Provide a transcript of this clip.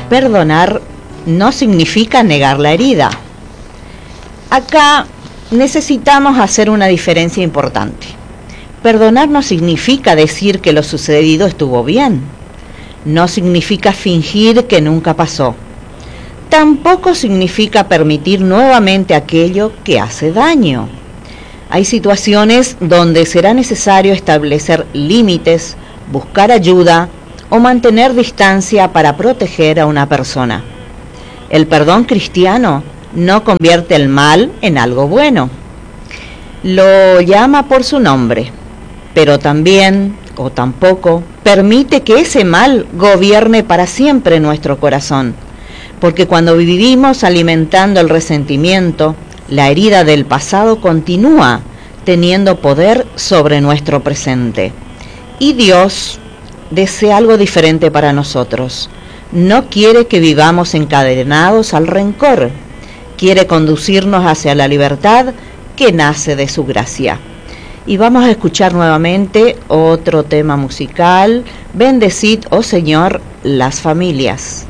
Perdonar no significa negar la herida. Acá necesitamos hacer una diferencia importante. Perdonar no significa decir que lo sucedido estuvo bien. No significa fingir que nunca pasó. Tampoco significa permitir nuevamente aquello que hace daño. Hay situaciones donde será necesario establecer límites, buscar ayuda o mantener distancia para proteger a una persona. El perdón cristiano no convierte el mal en algo bueno. Lo llama por su nombre, pero también, o tampoco, permite que ese mal gobierne para siempre nuestro corazón. Porque cuando vivimos alimentando el resentimiento, la herida del pasado continúa teniendo poder sobre nuestro presente. Y Dios desea algo diferente para nosotros. No quiere que vivamos encadenados al rencor. Quiere conducirnos hacia la libertad que nace de su gracia. Y vamos a escuchar nuevamente otro tema musical. Bendecid, oh Señor, las familias.